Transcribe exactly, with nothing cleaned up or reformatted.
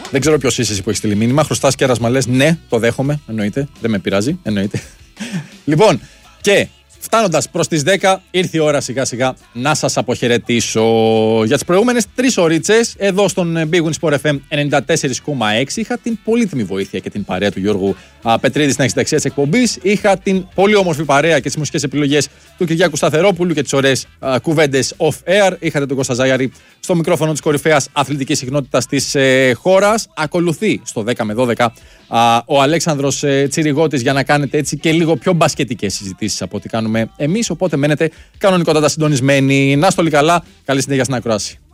Δεν ξέρω ποιος είσαι εσύ που έχει στείλει μήνυμα. Χρωστάς κέρασμα, λες ναι, το δέχομαι. Εννοείται. Δεν με πειράζει. Εννοείται. Λοιπόν, και φτάνοντας προς τις δέκα, ήρθε η ώρα σιγά σιγά να σας αποχαιρετήσω. Για τις προηγούμενες τρεις ωρίτσες, εδώ στον Big Win Sport εφ εμ ενενήντα τέσσερα κόμμα έξι, είχα την πολύτιμη βοήθεια και την παρέα του Γιώργου α, Πετρίδη στην αξιταξία της εκπομπής. Είχα την πολύ όμορφη παρέα και τις μουσικές επιλογές του Κυριάκου Σταθερόπουλου και τις ωραίες α, κουβέντες off-air. Είχατε τον Κώστα Ζάγιαρη στο μικρόφωνο της κορυφαίας αθλητικής συχνότητας της ε, χώρας. Ακολουθεί στο δέκα με δώδεκα α, ο Αλέξανδρος ε, Τσιριγώτης για να κάνετε έτσι και λίγο πιο μπασκετικές συζητήσεις από ό,τι κάνουμε εμείς. Οπότε μένετε κανονικότατα συντονισμένοι. Να είστε όλοι καλά. Καλή συνέχεια στην ακρόαση.